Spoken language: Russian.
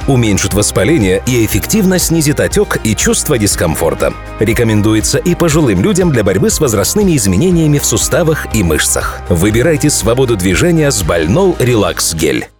уменьшит воспаление и эффективно снизит отек и чувство дискомфорта. Рекомендуется и пожилым людям для борьбы с возрастными изменениями в суставах и мышцах. Выбирайте свободу движения с Больнол Релакс Гель.